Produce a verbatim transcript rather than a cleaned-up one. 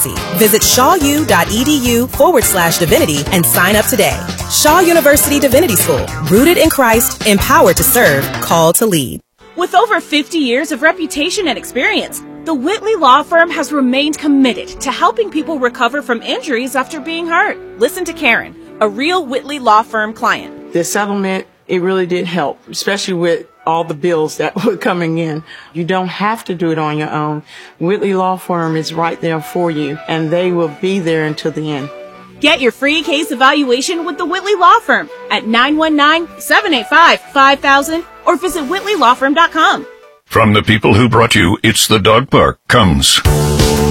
Literacy. Visit shawU.edu forward slash divinity and sign up today. Shaw University Divinity School. Rooted in Christ, empowered to serve, called to lead. With over fifty years of reputation and experience, the Whitley Law Firm has remained committed to helping people recover from injuries after being hurt. Listen to Karen, a real Whitley Law Firm client. The settlement, it really did help, especially with all the bills that were coming in. You don't have to do it on your own. Whitley Law Firm is right there for you, and they will be there until the end. Get your free case evaluation with the Whitley Law Firm at nine one nine, seven eight five, five thousand or visit whitley law firm dot com. From the people who brought you It's the Dog Park comes